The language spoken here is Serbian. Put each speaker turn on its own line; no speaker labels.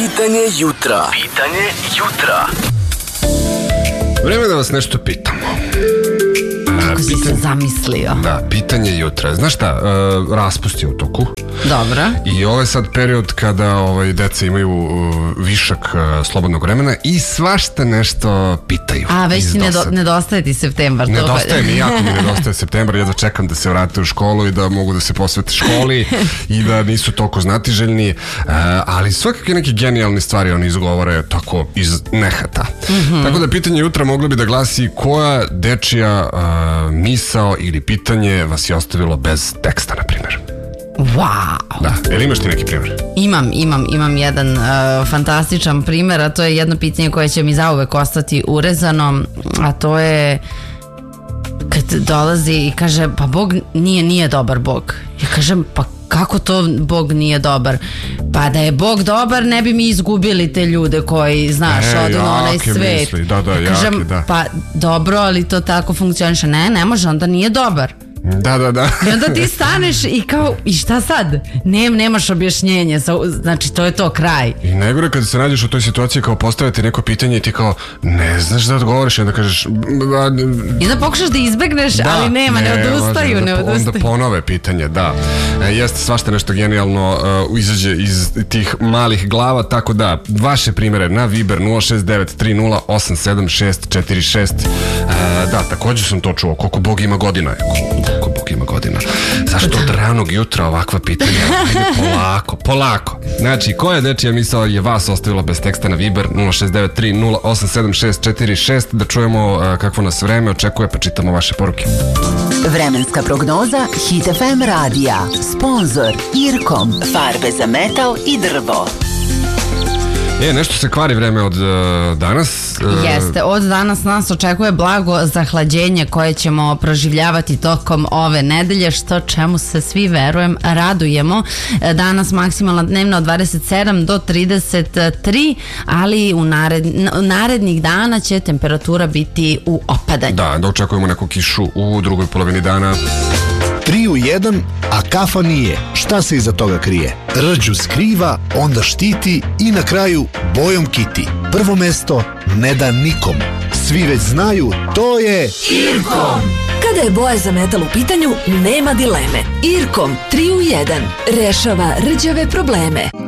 Pitanje jutra.
Vreme da vas nešto pitamo.
Kako si se zamislio?
Da, pitanje jutra. Znaš šta, raspust je u toku.
Dobro.
I ovo je sad period kada deca imaju višak slobodnog vremena i svašta nešto pitaju.
A, već ti nedostaje ti septembar.
Nedostaje mi, jako mi nedostaje septembar. Jedva čekam da se vrate u školu i da mogu da se posvete školi i da nisu toliko znatiželjni. Ali svakakve neke genijalne stvari oni izgovore tako iz nehata. Tako da pitanje jutra moglo bi da glasi: koja dečija misao ili pitanje vas je ostavilo bez teksta, na primjer?
Wow.
Da, ili imaš ti neki primjer?
Imam jedan fantastičan primjer, a to je jedno pitanje koje će mi zauvek ostati urezano, a to je kad dolazi i kaže, pa Bog nije dobar Bog. Ja kažem, pa kako to Bog nije dobar? Pa da je Bog dobar, ne bi mi izgubili te ljude koji, znaš, odu na onaj svet.
Misli. Da,
kažem,
da.
Pa dobro, ali to tako funkcioniše. Ne može, onda nije dobar.
Da.
I onda ti staneš i kao, i šta sad? Nemaš objašnjenje, znači to je to, kraj.
I najgore kada se nađeš u toj situaciji kao postaviti neko pitanje i ti kao ne znaš da odgovoriš i onda kažeš
i da pokušaš da izbegneš, ali ne odustaju.
Onda ponove pitanje, da. Jeste svašta nešto genijalno izađe iz tih malih glava, tako da vaše primjere na Viber 06930876646. Da, također sam to čuo, koliko Bog ima godina. Koliko Bog ima godina. Zašto od ranog jutra ovakva pitanja? Ajde, polako. Znači, koja dečija misao je vas ostavila bez teksta na Viber 06930876646, da čujemo kakvo nas vreme očekuje, pa čitamo vaše poruke.
Vremenska prognoza Hit FM radija. Sponzor Irkom. Farbe za metal i drvo.
Nešto se kvari vreme od danas.
Jeste, od danas nas očekuje blago zahlađenje koje ćemo proživljavati tokom ove nedelje, što čemu se svi, verujem, radujemo. Danas maksimalna dnevna od 27 do 33, ali u narednih dana će temperatura biti u opadanju.
Da očekujemo neku kišu u drugoj polovini dana.
3 u 1, a kafa nije. Šta se iza toga krije? Rđu skriva, onda štiti i na kraju bojom kiti. Prvo mesto ne da nikom. Svi već znaju, to je
Irkom. Kada je boja za metal u pitanju, nema dileme. Irkom 3 u 1 rešava rđave probleme.